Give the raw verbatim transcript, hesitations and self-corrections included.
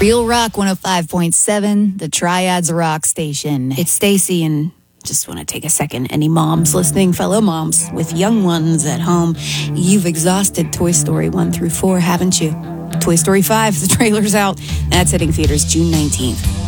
Real Rock one oh five point seven, the Triads Rock Station. It's Stacy, and just want to take a second. Any moms listening, fellow moms with young ones at home, you've exhausted Toy Story one through four, haven't you? Toy Story five, the trailer's out. That's hitting theaters June nineteenth.